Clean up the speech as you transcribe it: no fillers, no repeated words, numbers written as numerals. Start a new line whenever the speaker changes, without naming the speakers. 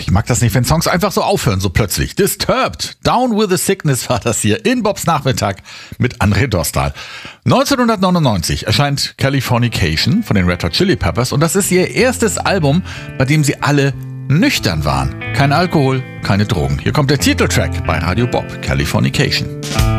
Ich mag das nicht, wenn Songs einfach so aufhören, so plötzlich. Disturbed, Down with the Sickness war das hier in Bobs Nachmittag mit André Dostal. 1999 erscheint Californication von den Red Hot Chili Peppers und das ist ihr erstes Album, bei dem sie alle nüchtern waren. Kein Alkohol, keine Drogen. Hier kommt der Titeltrack bei Radio Bob, Californication.